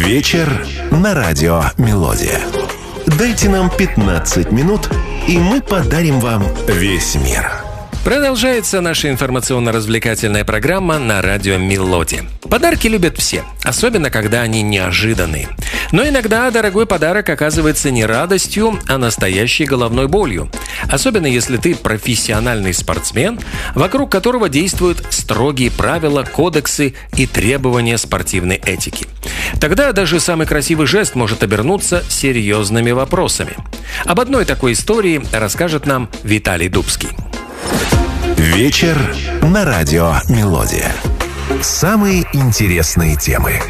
Вечер на радио «Мелодия». Дайте нам 15 минут, и мы подарим вам весь мир. Продолжается наша информационно-развлекательная программа на радио «Мелодия». Подарки любят все, особенно когда они неожиданные. Но иногда дорогой подарок оказывается не радостью, а настоящей головной болью. Особенно если ты профессиональный спортсмен, вокруг которого действуют строгие правила, кодексы и требования спортивной этики. Тогда даже самый красивый жест может обернуться серьезными вопросами. Об одной такой истории расскажет нам Виталий Дубский. Вечер на радио «Мелодия». Самые интересные темы.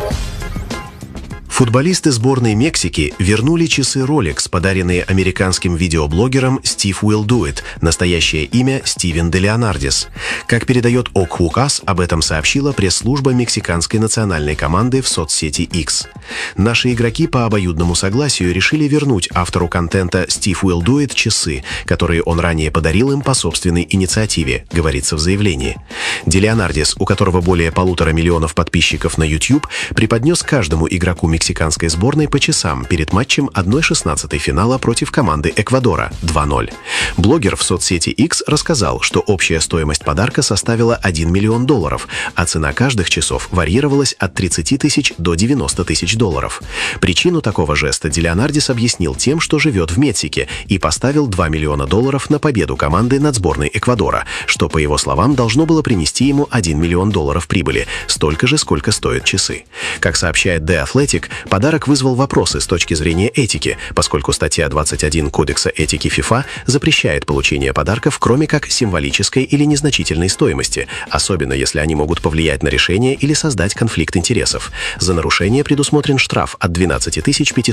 Футболисты сборной Мексики вернули часы Rolex, подаренные американским видеоблогером Стив Will Do It, настоящее имя Стивен де Леонардис. Как передает Окхукас, об этом сообщила пресс-служба мексиканской национальной команды в соцсети X. Наши игроки по обоюдному согласию решили вернуть автору контента Стив Will Do It часы, которые он ранее подарил им по собственной инициативе, говорится в заявлении. Де Леонардис, у которого более 1,5 миллиона подписчиков на YouTube, преподнес каждому игроку мексиканской сборной по часам перед матчем 1/16 финала против команды Эквадора 2-0. Блогер в соцсети X рассказал, что общая стоимость подарка составила $1 миллион, а цена каждых часов варьировалась от 30 тысяч до 90 тысяч долларов. Причину такого жеста Де Леонардис объяснил тем, что живет в Мексике, и поставил $2 миллиона на победу команды над сборной Эквадора, что, по его словам, должно было принести ему $1 миллион прибыли, столько же, сколько стоят часы. Как сообщает The Athletic, подарок вызвал вопросы с точки зрения этики, поскольку статья 21 Кодекса этики ФИФА запрещает получение подарков, кроме как символической или незначительной стоимости, особенно если они могут повлиять на решение или создать конфликт интересов. За нарушение предусмотрен штраф от $12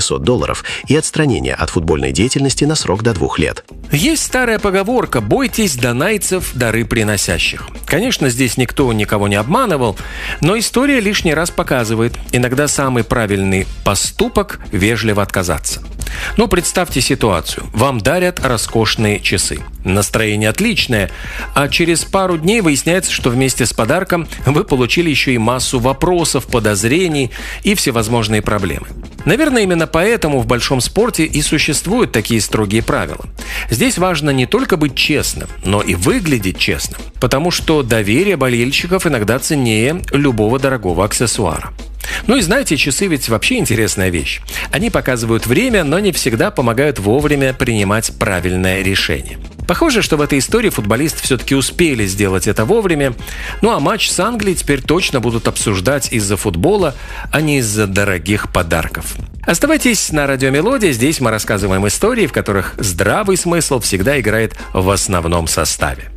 500 и отстранение от футбольной деятельности на срок до 2 лет. Есть старая поговорка «Бойтесь донайцев, дары приносящих». Конечно, здесь никто никого не обманывал, но история лишний раз показывает, иногда самый правильный поступок – вежливо отказаться. Ну, представьте ситуацию. Вам дарят роскошные часы. Настроение отличное, а через пару дней выясняется, что вместе с подарком вы получили еще и массу вопросов, подозрений и всевозможные проблемы. Наверное, именно поэтому в большом спорте и существуют такие строгие правила. Здесь важно не только быть честным, но и выглядеть честным, потому что доверие болельщиков иногда ценнее любого дорогого аксессуара. Ну и знаете, часы ведь вообще интересная вещь. Они показывают время, но не всегда помогают вовремя принимать правильное решение. Похоже, что в этой истории футболисты все-таки успели сделать это вовремя. Ну а матч с Англией теперь точно будут обсуждать из-за футбола, а не из-за дорогих подарков. Оставайтесь на радио «Мелодия». Здесь мы рассказываем истории, в которых здравый смысл всегда играет в основном составе.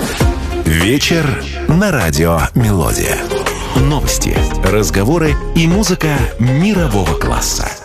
Вечер на радио «Мелодия». Новости, разговоры и музыка мирового класса.